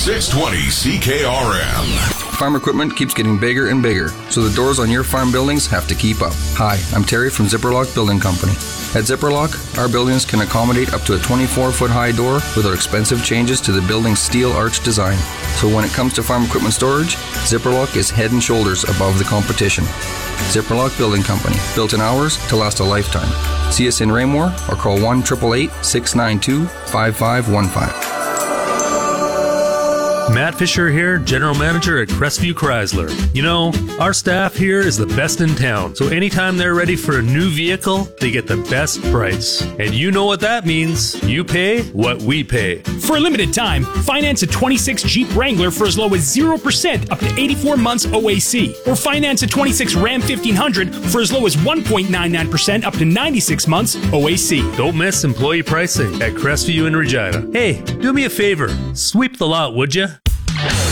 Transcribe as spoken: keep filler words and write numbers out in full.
six twenty C K R M. Farm equipment keeps getting bigger and bigger, so the doors on your farm buildings have to keep up. Hi, I'm Terry from Zipperlock Building Company. At Zipperlock, our buildings can accommodate up to a twenty-four foot high door without expensive changes to the building's steel arch design. So when it comes to farm equipment storage, Zipperlock is head and shoulders above the competition. Zipperlock Building Company, built in hours to last a lifetime. See us in Raymore or call one eight eight eight, six nine two, five five one five. Matt Fisher here, General Manager at Crestview Chrysler. You know, our staff here is the best in town, so anytime they're ready for a new vehicle, they get the best price. And you know what that means. You pay what we pay. For a limited time, finance a twenty-six Jeep Wrangler for as low as zero percent up to eighty-four months O A C. Or finance a twenty-six Ram fifteen hundred for as low as one point nine nine percent up to ninety-six months O A C. Don't miss employee pricing at Crestview in Regina. Hey, do me a favor. Sweep the lot, would you?